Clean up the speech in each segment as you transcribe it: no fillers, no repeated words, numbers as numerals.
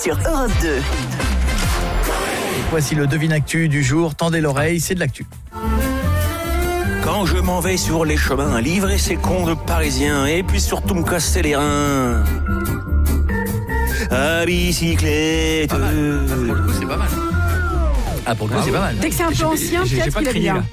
sur Europe 2. Voici le Devine Actu du jour. Tendez l'oreille, c'est de l'actu. Quand je m'en vais sur les chemins, livrer ces cons de Parisiens et puis surtout me casser les reins. À bicyclette. Pour le coup, c'est pas mal. Pour le coup, c'est pas mal. Dès que c'est un peu ancien, peut-être qu'il est bien.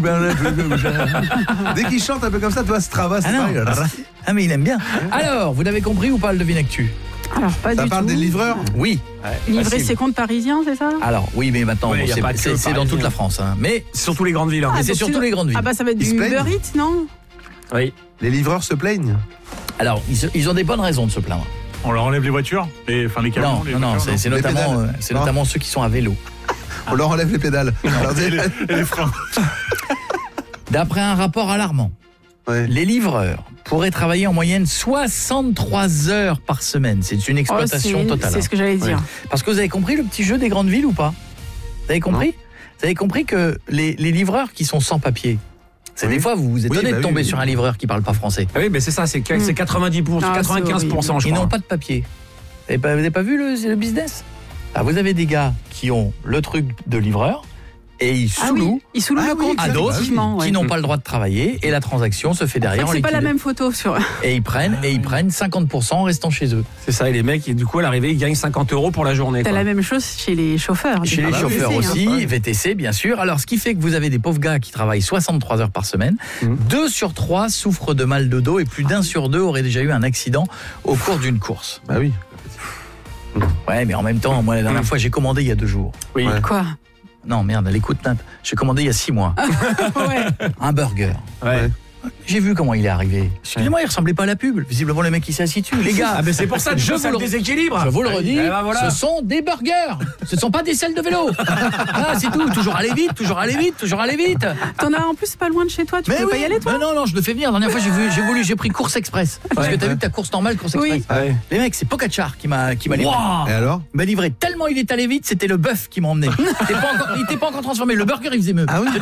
Dès qu'il chante un peu comme ça, toi, Strava, c'est pareil. Mais il aime bien. Alors, vous l'avez compris ou pas, le Devine Actu? Alors, pas Ça du parle tout. des livreurs? Oui. Livrer ses comptes parisiens, c'est ça? Alors, oui, mais maintenant, Ouais, bon, y a pas que c'est dans toute la France. Hein. Mais C'est surtout les grandes villes. mais c'est donc surtout les grandes villes. Ah bah ça va être Ils du se plaignent Uber Eats, non? Oui. Les livreurs se plaignent? Alors, ils ont des bonnes raisons de se plaindre. On leur enlève les voitures, les camions, Non, les non, voitures, c'est Les notamment, pédales. c'est notamment ceux qui sont à vélo. On leur enlève les pédales. Alors, et les freins. D'après un rapport alarmant, ouais. les livreurs pourraient travailler en moyenne 63 heures par semaine. C'est une exploitation totale. C'est ce que j'allais dire. Parce que vous avez compris le petit jeu des grandes villes ou pas? Vous avez compris? Vous avez compris que les livreurs qui sont sans papier, c'est Oui. des fois vous vous étonnez Oui, bah de tomber oui. sur un livreur qui parle pas français. Ah oui, mais c'est ça, c'est 90%, Ah, 95%, je Ils crois. n'ont pas de papier. Vous n'avez pas vu le business? Vous avez des gars qui ont le truc de livreur et ils Ah sous-louent oui, ils sous-louent Ah le oui, compte, à d'autres effectivement, ouais. qui n'ont pas le droit de travailler et la transaction se fait derrière en C'est pas liquide. la même photo sur. Et ils prennent 50% en restant chez eux. C'est ça, et les mecs, du coup, à l'arrivée, ils gagnent 50 € pour la journée. T'as quoi. la même chose chez les chauffeurs. Chez les Des chauffeurs VTC, aussi, hein. VTC bien sûr. Alors ce qui fait que vous avez des pauvres gars qui travaillent 63 heures par semaine, 2 sur 3 souffrent de mal de dos et plus d'1 sur 2 aurait déjà eu un accident au cours d'une course. Bah oui. Ouais, mais en même temps, moi la dernière fois j'ai commandé il y a 2 jours. Oui. Ouais. Quoi? Non merde, elle écoute Nat. J'ai commandé il y a 6 mois Ouais. un burger. Ouais. J'ai vu comment il est arrivé. Excusez-moi, il ressemblait pas à la pub. Visiblement le mec il s'est assis dessus. Les gars, Ah, mais c'est pour ça que je ça vous le le déséquilibre. Je vous le redis, Eh ben voilà. ce sont des burgers. Ce ne sont pas des selles de vélo. Ah, c'est tout. Toujours aller vite, toujours aller vite, toujours aller vite. T'en as en plus pas loin de chez toi, tu peux pas y aller toi? Non, je le fais venir. La dernière fois, j'ai pris course express. Parce que t'as vu que ta course normale, course Oui. express. Ouais. Les mecs, c'est Pogacar qui m'a livré. Et alors? Il m'a livré tellement il est allé vite, c'était le bœuf qui m'a emmené. Il était pas encore transformé. Le burger, il faisait mieux. Ah oui?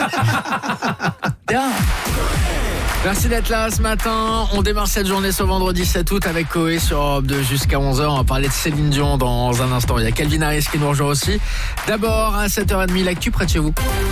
Tiens. Merci d'être là ce matin. On démarre cette journée ce vendredi 7 août avec Coé sur Europe 2 jusqu'à 11h. On va parler de Céline Dion dans un instant. Il y a Calvin Harris qui nous rejoint aussi. D'abord, à 7h30, l'actu près de chez vous.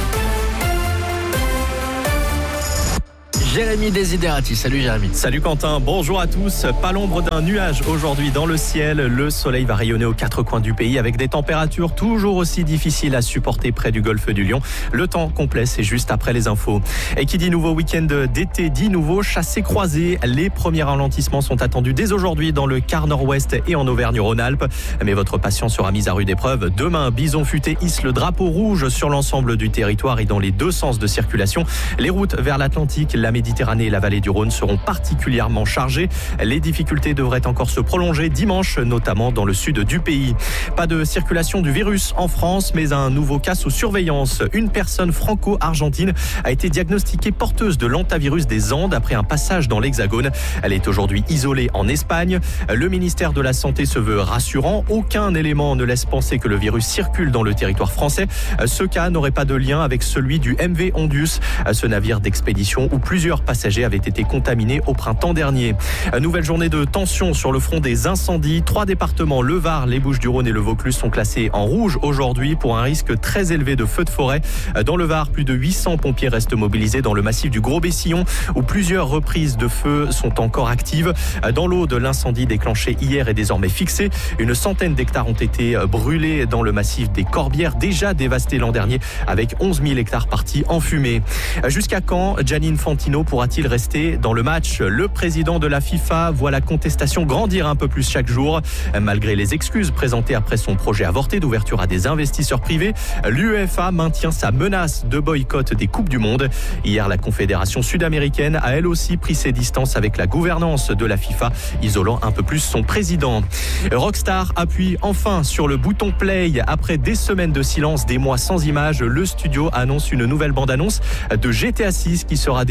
Jérémy Desiderati. Salut Jérémy. Salut Quentin, bonjour à tous. Pas l'ombre d'un nuage aujourd'hui dans le ciel. Le soleil va rayonner aux 4 coins du pays avec des températures toujours aussi difficiles à supporter près du golfe du Lion. Le temps complet, c'est juste après les infos. Et qui dit nouveau week-end d'été, dit nouveau chassé-croisé. Les premiers ralentissements sont attendus dès aujourd'hui dans le quart nord-ouest et en Auvergne-Rhône-Alpes. Mais votre patience sera mise à rude épreuve. Demain, Bison Futé hisse le drapeau rouge sur l'ensemble du territoire et dans les 2 sens de circulation. Les routes vers l'Atlantique, la Méditerranée et la vallée du Rhône seront particulièrement chargées. Les difficultés devraient encore se prolonger dimanche, notamment dans le sud du pays. Pas de circulation du virus en France, mais un nouveau cas sous surveillance. Une personne franco-argentine a été diagnostiquée porteuse de l'hantavirus des Andes après un passage dans l'Hexagone. Elle est aujourd'hui isolée en Espagne. Le ministère de la Santé se veut rassurant. Aucun élément ne laisse penser que le virus circule dans le territoire français. Ce cas n'aurait pas de lien avec celui du MV Ondius, ce navire d'expédition où plusieurs passagers avaient été contaminés au printemps dernier. Nouvelle journée de tension sur le front des incendies. 3 départements, le Var, les Bouches-du-Rhône et le Vaucluse, sont classés en rouge aujourd'hui pour un risque très élevé de feux de forêt. Dans le Var, plus de 800 pompiers restent mobilisés dans le massif du Gros-Bessillon où plusieurs reprises de feu sont encore actives. Dans l'Aude, l'incendie déclenché hier est désormais fixé. Une centaine d'hectares ont été brûlés dans le massif des Corbières, déjà dévasté l'an dernier avec 11 000 hectares partis en fumée. Jusqu'à quand Gianni Infantino pourra-t-il rester dans le match? Le président de la FIFA voit la contestation grandir un peu plus chaque jour. Malgré les excuses présentées après son projet avorté d'ouverture à des investisseurs privés, l'UEFA maintient sa menace de boycott des Coupes du Monde. Hier, la Confédération sud-américaine a elle aussi pris ses distances avec la gouvernance de la FIFA, isolant un peu plus son président. Rockstar appuie enfin sur le bouton play. Après des semaines de silence, des mois sans images, le studio annonce une nouvelle bande-annonce de GTA 6 qui sera dévoilée le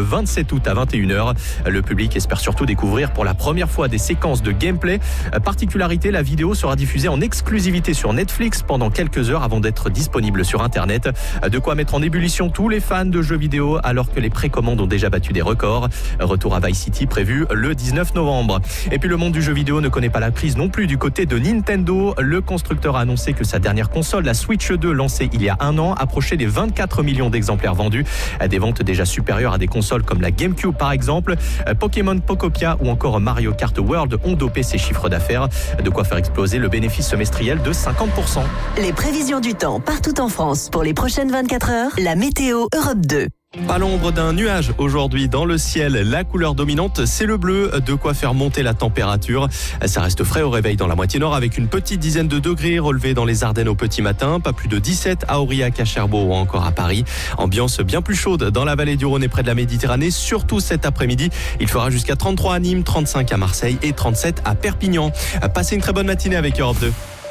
27 août à 21h. Le public espère surtout découvrir pour la première fois des séquences de gameplay. Particularité, la vidéo sera diffusée en exclusivité sur Netflix pendant quelques heures avant d'être disponible sur Internet. De quoi mettre en ébullition tous les fans de jeux vidéo alors que les précommandes ont déjà battu des records. Retour à Vice City prévu le 19 novembre. Et puis le monde du jeu vidéo ne connaît pas la crise non plus du côté de Nintendo. Le constructeur a annoncé que sa dernière console, la Switch 2, lancée il y a un an, approchait les 24 millions d'exemplaires vendus. Des ventes déjà supérieures à des consoles comme la GameCube par exemple. Pokémon Pokopia ou encore Mario Kart World ont dopé ses chiffres d'affaires. De quoi faire exploser le bénéfice semestriel de 50%. Les prévisions du temps partout en France pour les prochaines 24 heures. La météo Europe 2. Pas l'ombre d'un nuage aujourd'hui dans le ciel. La couleur dominante, c'est le bleu. De quoi faire monter la température. Ça reste frais au réveil dans la moitié nord avec une petite dizaine de degrés relevés dans les Ardennes au petit matin. Pas plus de 17 à Aurillac, à Cherbourg ou encore à Paris. Ambiance bien plus chaude dans la vallée du Rhône et près de la Méditerranée, surtout cet après-midi. Il fera jusqu'à 33 à Nîmes, 35 à Marseille et 37 à Perpignan. Passez une très bonne matinée avec Europe 2.